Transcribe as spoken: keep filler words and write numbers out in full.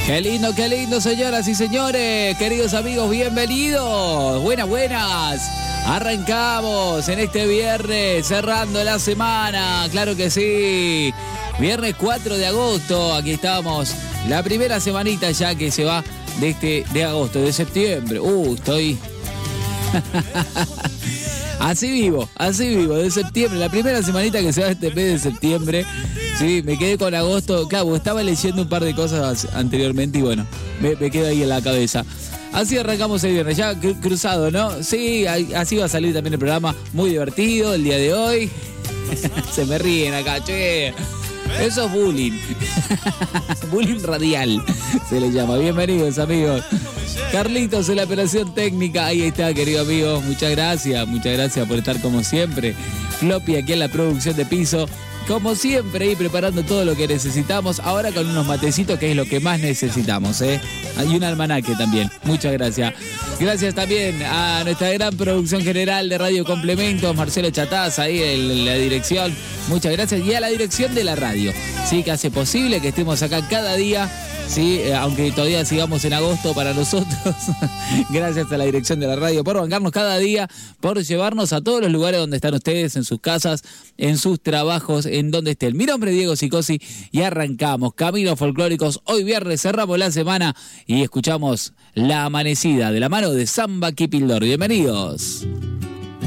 Qué lindo, qué lindo, señoras y señores, queridos amigos, bienvenidos. Buenas, buenas. Arrancamos en este viernes, cerrando la semana, claro que sí. Viernes cuatro de agosto, aquí estamos. La primera semanita ya que se va de este de agosto, de septiembre. Uh, estoy... Así vivo, así vivo, de septiembre, la primera semanita que se va este mes de septiembre. Sí, me quedé con agosto, claro, estaba leyendo un par de cosas anteriormente y bueno, me, me quedo ahí en la cabeza. Así arrancamos el viernes, ya cru- cruzado, ¿no? Sí, así va a salir también el programa, muy divertido el día de hoy. Se me ríen acá, che. Eso es bullying. Bullying radial se le llama. Bienvenidos, amigos. Carlitos en la operación técnica. Ahí está, querido amigo. Muchas gracias. Muchas gracias por estar como siempre. Floppy aquí en la producción de piso. Como siempre, ahí preparando todo lo que necesitamos. Ahora con unos matecitos, que es lo que más necesitamos, ¿eh? Hay un almanaque también. Muchas gracias. Gracias también a nuestra gran producción general de Radio Complementos, Marcelo Chataz, ahí en la dirección. Muchas gracias. Y a la dirección de la radio, sí, que hace posible que estemos acá cada día. Sí, eh, aunque todavía sigamos en agosto para nosotros. Gracias a la dirección de la radio por bancarnos cada día, por llevarnos a todos los lugares donde están ustedes, en sus casas, en sus trabajos, en donde estén. Mi nombre es Diego Sicosi y arrancamos Caminos Folclóricos. Hoy viernes cerramos la semana y escuchamos La Amanecida de la mano de Samba Kipildor. Bienvenidos.